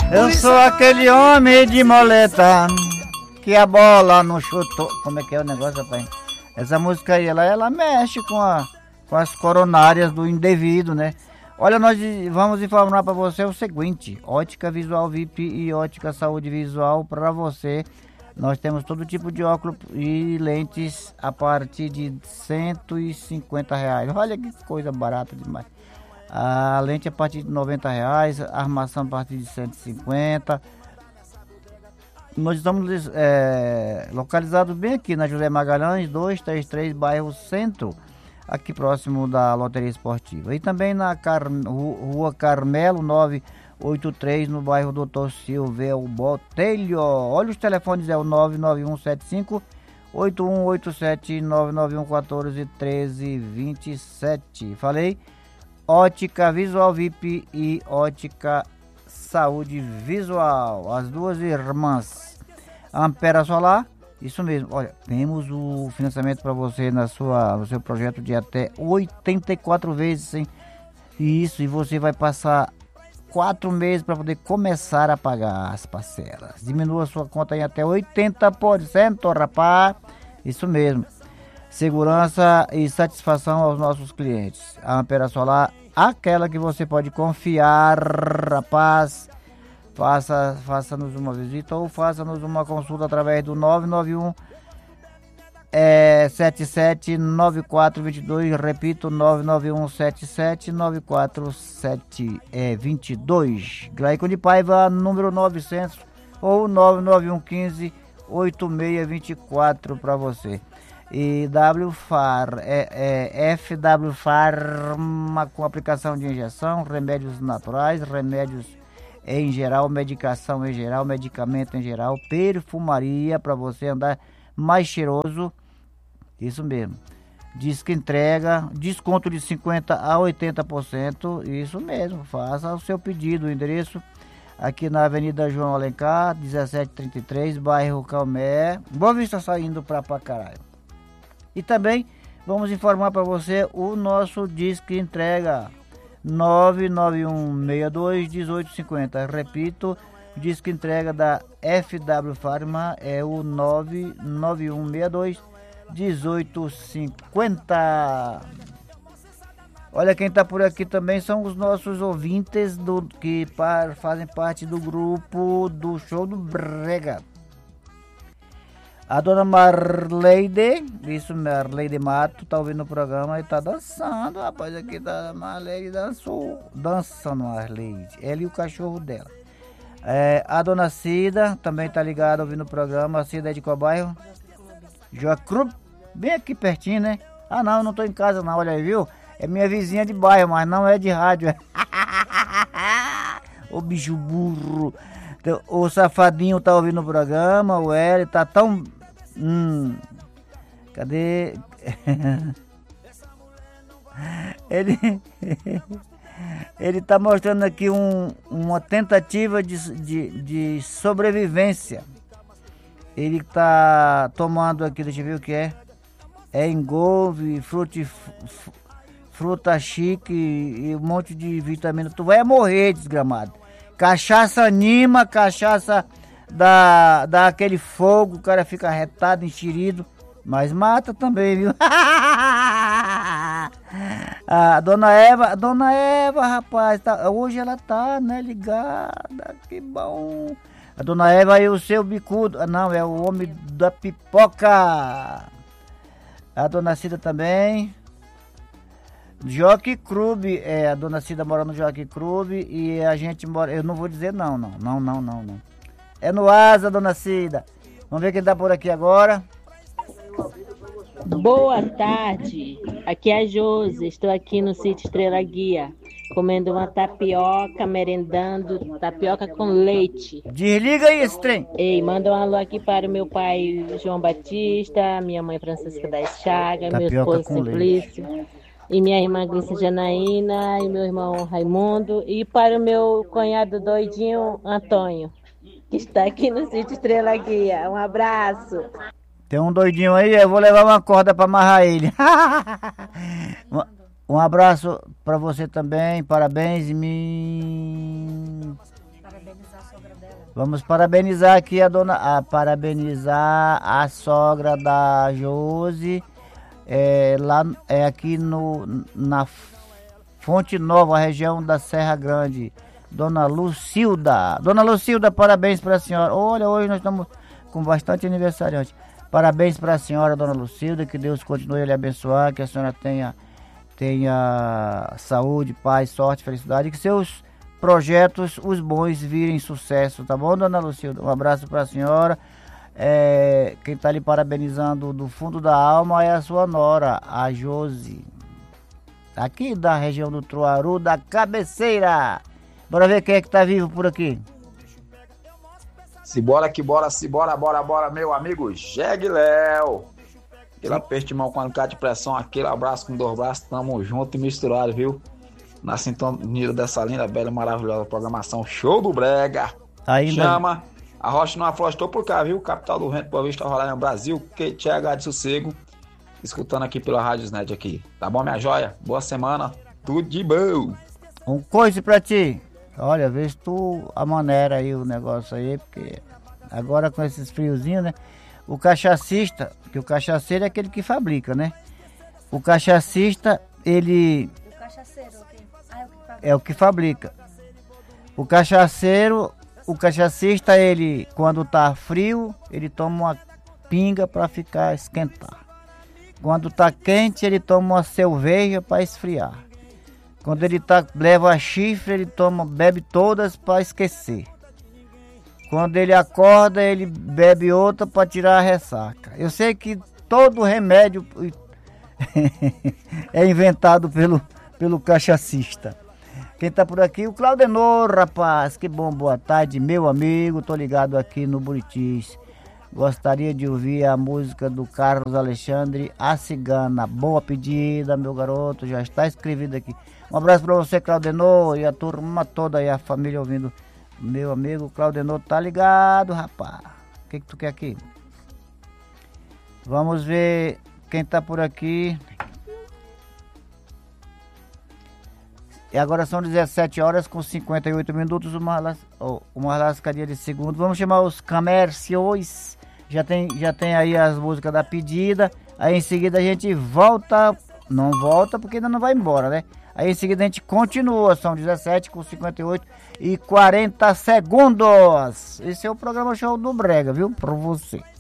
Eu sou aquele homem de moleta que a bola não chutou. Como é que é o negócio, rapaz? Essa música aí, ela mexe com as coronárias do indevido, né? Olha, nós vamos informar para você o seguinte: Ótica Visual VIP e Ótica Saúde Visual para você. Nós temos todo tipo de óculos e lentes a partir de R$150. Olha que coisa barata demais. A lente a partir de R$90, a armação a partir de 150. Nós estamos localizados bem aqui na José Magalhães, 233, bairro Centro, aqui próximo da Loteria Esportiva. E também na Rua Carmelo 983, no bairro Doutor Silvério Botelho. Olha os telefones, é o 99175 8187 99114 1327. Falei? Ótica Visual VIP e Ótica Saúde Visual, as duas irmãs. Ampera Solar, isso mesmo. Olha, temos o financiamento para você no seu projeto de até 84 vezes, hein? Isso, e você vai passar 4 meses para poder começar a pagar as parcelas. Diminua a sua conta em até 80%, rapaz. Isso mesmo. Segurança e satisfação aos nossos clientes. A Ampera Solar, aquela que você pode confiar, rapaz. Faça-nos uma visita ou faça-nos uma consulta através do 991 779422, repito, 991779422. Glaicon de Paiva, número 900 ou 99115 8624 para você. E FW Farma, com aplicação de injeção, remédios naturais, remédios em geral, medicação em geral, medicamento em geral, perfumaria para você andar mais cheiroso. Isso mesmo. Diz que entrega, desconto de 50% a 80%. Isso mesmo, faça o seu pedido. O endereço aqui na Avenida João Alencar, 1733, bairro Calmé. Boa Vista, saindo para Pacaraio. E também vamos informar para você o nosso Disque Entrega 991621850. Repito, o Disque Entrega da FW Pharma é o 991621850. Olha, quem está por aqui também são os nossos ouvintes que fazem parte do grupo do Show do Brega. A dona Marleide, isso, Marleide Mato, tá ouvindo o programa e tá dançando, rapaz, aqui tá, Marleide dançando Marleide, ela e o cachorro dela. A dona Cida também tá ligada ouvindo o programa. A Cida é de qual bairro? Joacrub, bem aqui pertinho, né? Ah não, eu não tô em casa não, olha aí, viu? É minha vizinha de bairro, mas não é de rádio. Ô bicho burro. Então, o Safadinho tá ouvindo o programa, o Hélio tá tão... Cadê? Ele tá mostrando aqui uma tentativa de sobrevivência. Ele tá tomando aqui, deixa eu ver o que é. É engolve, fruta chique e um monte de vitamina. Tu vai morrer, desgramado. Cachaça anima, cachaça dá aquele fogo, o cara fica arretado, enxerido, mas mata também, viu? A dona Eva, rapaz, hoje ela tá, né, ligada, que bom. A dona Eva e o seu bicudo, não, é o homem da pipoca. A dona Cida também. Jockey Club, a dona Cida mora no Jockey Club e a gente mora, eu não vou dizer não. É no Asa, dona Cida. Vamos ver quem tá por aqui agora. Boa tarde, aqui é a Josi, estou aqui no sítio Estrela Guia, comendo uma tapioca, merendando tapioca com leite. Desliga aí esse trem. Ei, manda um alô aqui para o meu pai João Batista, minha mãe Francisca das Chagas, meu esposo Simplício, e minha irmã Gleice Janaína, e meu irmão Raimundo, e para o meu cunhado doidinho Antônio, que está aqui no sítio Estrela Guia. Um abraço. Tem um doidinho aí, eu vou levar uma corda para amarrar ele. Um abraço para você também, parabéns. parabenizar a sogra dela. Vamos parabenizar aqui parabenizar a sogra da Josi, lá aqui na Fonte Nova, região da Serra Grande. Dona Lucilda. Dona Lucilda, parabéns para a senhora. Olha, hoje nós estamos com bastante aniversariante. Parabéns para a senhora, Dona Lucilda, que Deus continue a lhe abençoar, que a senhora tenha saúde, paz, sorte, felicidade, que seus projetos, os bons, virem sucesso, tá bom, Dona Lucilda? Um abraço para a senhora. Quem está lhe parabenizando do fundo da alma é a sua nora, a Josi, aqui da região do Truaru, da Cabeceira. Bora ver quem é que tá vivo por aqui. Bora, meu amigo Jeg Léo. Aquele aperto de mão com alicate de pressão, aquele abraço com 2 braços, tamo junto e misturado, viu? Na sintonia dessa linda, bela, maravilhosa programação, show do Brega. Ainda... Chama, a rocha não aflostou por cá, viu? Capital do vento, Boa Vista, Roraima, Brasil, QTH de sossego, escutando aqui pela Rádio Net aqui. Tá bom, minha joia? Boa semana, tudo de bom. Um coice pra ti. Olha, vê se tu amaneira aí o negócio aí, porque agora com esses friozinhos, né? O cachacista, que o cachaceiro é aquele que fabrica, né? O cachacista, ele... O cachaceiro, okay. É o que fabrica. O cachacista, ele, quando tá frio, ele toma uma pinga para ficar esquentar. Quando tá quente, ele toma uma cerveja para esfriar. Quando ele leva chifre, ele bebe todas para esquecer. Quando ele acorda, ele bebe outra para tirar a ressaca. Eu sei que todo remédio é inventado pelo cachacista. Quem tá por aqui? O Claudenor, rapaz. Que bom, boa tarde, meu amigo. Tô ligado aqui no Buritis. Gostaria de ouvir a música do Carlos Alexandre, A Cigana. Boa pedida, meu garoto. Já está escrevido aqui. Um abraço para você, Claudenor, e a turma toda aí, a família ouvindo. Meu amigo Claudenor tá ligado, rapaz. O que tu quer aqui? Vamos ver quem tá por aqui. E agora são 17 horas com 58 minutos, uma lascadinha de segundo. Vamos chamar os comércios. Já tem aí as músicas da pedida. Aí em seguida a gente volta. Não volta porque ainda não vai embora, né? Aí em seguida a gente continua. São 17 com 58 e 40 segundos. Esse é o programa Show do Brega, viu? Pra você.